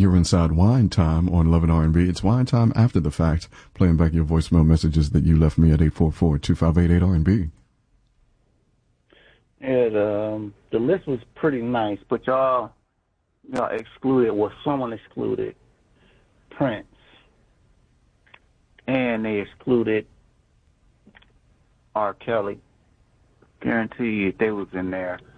You're inside Wine Time on Love and R&B. It's Wine Time after the fact, playing back your voicemail messages that you left me at 844-2588-R&B. Yeah, the list was pretty nice, but y'all excluded, well, someone excluded Prince, and they excluded R. Kelly. Guarantee you, if they was in there,